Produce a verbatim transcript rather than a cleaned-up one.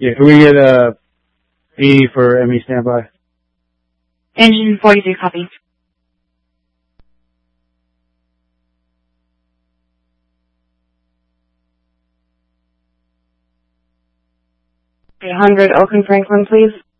Yeah, can we get a E for M E standby? Engine forty-three, copy. eight hundred Oakland Franklin, please.